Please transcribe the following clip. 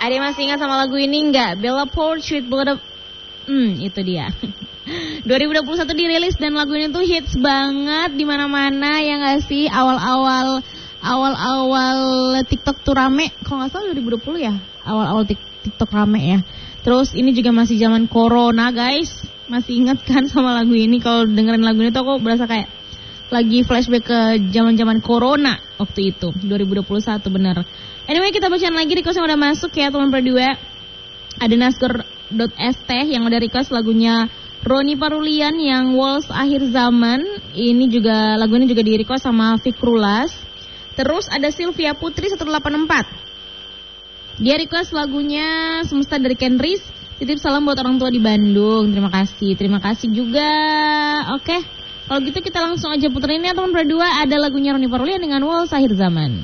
Ada yang masih ingat sama lagu ini nggak? Bella Poarch with Blood of... itu dia. 2021 dirilis dan lagu ini tuh hits banget di mana-mana ya nggak sih? Awal-awal TikTok tuh rame. Kalau nggak salah 2020 ya. Awal-awal TikTok rame ya. Terus ini juga masih zaman corona guys. Masih ingat kan sama lagu ini? Kalau dengerin lagu ini tuh aku berasa kayak lagi flashback ke zaman-zaman corona waktu itu 2021 bener. Anyway, kita bacaan lagi request yang udah masuk ya teman berdua. Ada Naskor.st yang udah request lagunya Roni Parulian yang Waltz Akhir Zaman. Ini juga lagu ini juga di request sama Fikrulas. Terus ada Sylvia Putri 184. Dia request lagunya Semesta dari Kenris. Titip salam buat orang tua di Bandung. Terima kasih juga. Oke. Kalau gitu kita langsung aja puterin ya teman berdua. Ada lagunya Roni Parulian dengan Waltz Akhir Zaman.